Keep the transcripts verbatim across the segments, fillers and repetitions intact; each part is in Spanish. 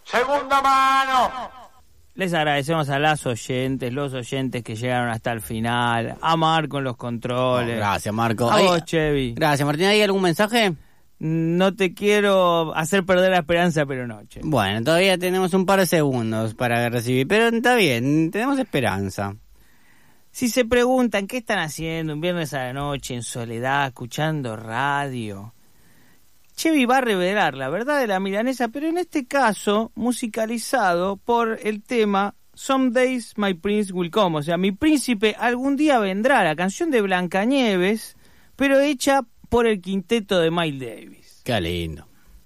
Segunda mano. Les agradecemos a las oyentes, los oyentes que llegaron hasta el final, a Marco en los controles. Oh, gracias, Marco. A Ay, vos, Chevy. Gracias, Martín. ¿Hay algún mensaje? No te quiero hacer perder la esperanza, pero no, Chevy. Bueno, todavía tenemos un par de segundos para recibir, pero está bien, tenemos esperanza. Si se preguntan qué están haciendo un viernes a la noche en soledad, escuchando radio, Chevy va a revelar la verdad de la milanesa, pero en este caso musicalizado por el tema Some Days My Prince Will Come, o sea, mi príncipe algún día vendrá, la canción de Blancanieves, pero hecha por el quinteto de Miles Davis. Qué lindo.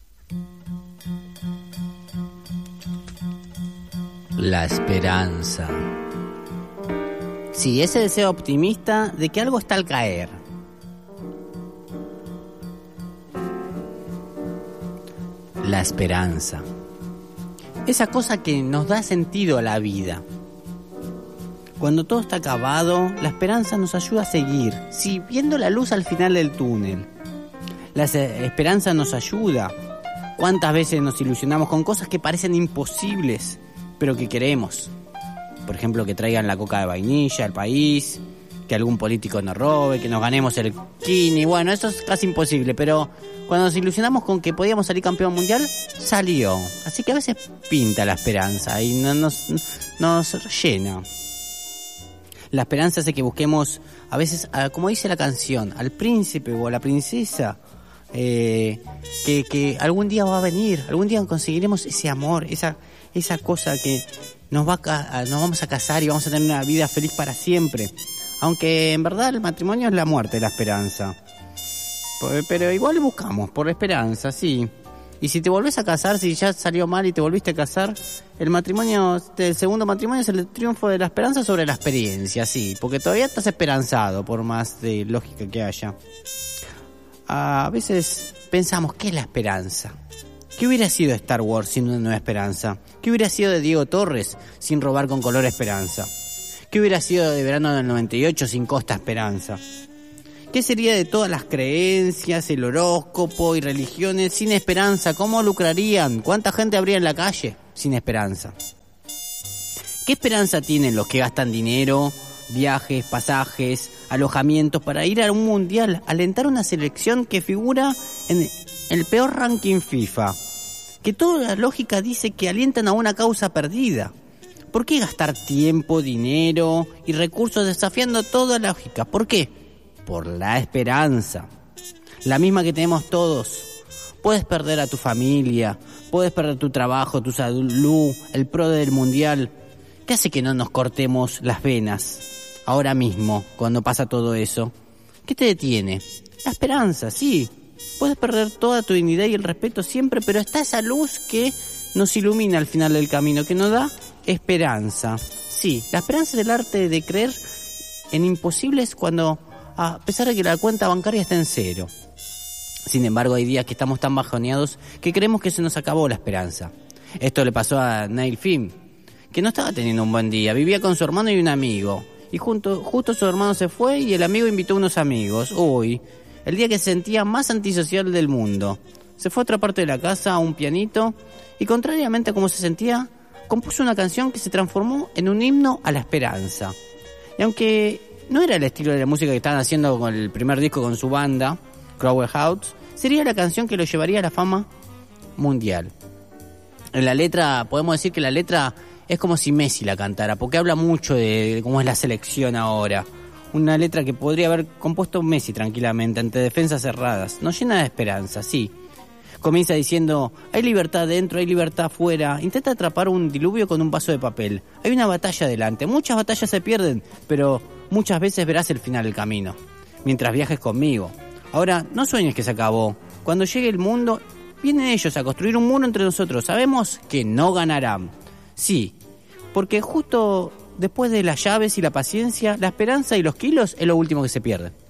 La esperanza. Sí, ese deseo optimista de que algo está al caer. La esperanza. Esa cosa que nos da sentido a la vida. Cuando todo está acabado, la esperanza nos ayuda a seguir, sí, viendo la luz al final del túnel. La esperanza nos ayuda. ¿Cuántas veces nos ilusionamos con cosas que parecen imposibles, pero que queremos? Por ejemplo, que traigan la coca de vainilla al país, que algún político nos robe, que nos ganemos el Kini. Bueno, eso es casi imposible, pero cuando nos ilusionamos con que podíamos salir campeón mundial, salió. Así que a veces pinta la esperanza y no, nos, nos llena. La esperanza hace que busquemos, a veces, a, como dice la canción, al príncipe o a la princesa, eh, que, que algún día va a venir, algún día conseguiremos ese amor, esa, esa cosa que nos, va a, nos vamos a casar y vamos a tener una vida feliz para siempre. Aunque en verdad el matrimonio es la muerte de la esperanza. Pero igual buscamos por la esperanza, sí. Y si te volvés a casar, si ya salió mal y te volviste a casar, el matrimonio, el segundo matrimonio es el triunfo de la esperanza sobre la experiencia, sí. Porque todavía estás esperanzado, por más de lógica que haya. A veces pensamos, ¿qué es la esperanza? ¿Qué hubiera sido Star Wars sin una nueva esperanza? ¿Qué hubiera sido de Diego Torres sin robar con color esperanza? ¿Qué hubiera sido de verano del noventa y ocho sin Costa Esperanza? ¿Qué sería de todas las creencias, el horóscopo y religiones sin esperanza? ¿Cómo lucrarían? ¿Cuánta gente habría en la calle sin esperanza? ¿Qué esperanza tienen los que gastan dinero, viajes, pasajes, alojamientos para ir a un mundial, alentar una selección que figura en el peor ranking FIFA? Que toda la lógica dice que alientan a una causa perdida. ¿Por qué gastar tiempo, dinero y recursos desafiando toda lógica? ¿Por qué? Por la esperanza. La misma que tenemos todos. Puedes perder a tu familia, puedes perder tu trabajo, tu salud, el pro del mundial. ¿Qué hace que no nos cortemos las venas ahora mismo, cuando pasa todo eso? ¿Qué te detiene? La esperanza, sí. Puedes perder toda tu dignidad y el respeto siempre, pero está esa luz que nos ilumina al final del camino, que nos da esperanza. Sí, la esperanza es el arte de creer en imposibles cuando, a pesar de que la cuenta bancaria está en cero. Sin embargo, hay días que estamos tan bajoneados que creemos que se nos acabó la esperanza. Esto le pasó a Neil Finn, que no estaba teniendo un buen día. Vivía con su hermano y un amigo. Y junto, justo su hermano se fue y el amigo invitó a unos amigos. Uy, el día que se sentía más antisocial del mundo. Se fue a otra parte de la casa, a un pianito, y contrariamente a cómo se sentía, compuso una canción que se transformó en un himno a la esperanza. Y aunque no era el estilo de la música que estaban haciendo con el primer disco con su banda, Crowded House, sería la canción que lo llevaría a la fama mundial. En la letra, podemos decir que la letra es como si Messi la cantara, porque habla mucho de, de cómo es la selección ahora. Una letra que podría haber compuesto Messi tranquilamente ante defensas cerradas. Nos llena de esperanza, sí. Comienza diciendo, hay libertad dentro, hay libertad afuera. Intenta atrapar un diluvio con un vaso de papel. Hay una batalla adelante. Muchas batallas se pierden, pero muchas veces verás el final del camino. Mientras viajes conmigo. Ahora, no sueñes que se acabó. Cuando llegue el mundo, vienen ellos a construir un muro entre nosotros. Sabemos que no ganarán. Sí, porque justo después de las llaves y la paciencia, la esperanza y los kilos es lo último que se pierde.